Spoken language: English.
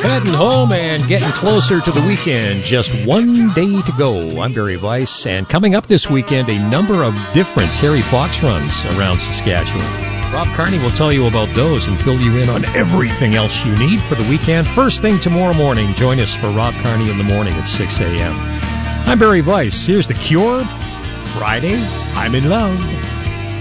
Heading home and getting closer to the weekend. Just one day to go. I'm Barry Weiss, and coming up this weekend, a number of different Terry Fox runs around Saskatchewan. Rob Carney will tell you about those and fill you in on everything else you need for the weekend. First thing tomorrow morning, join us for Rob Carney in the morning at 6 a.m. I'm Barry Weiss. Here's The Cure. Friday, I'm in love.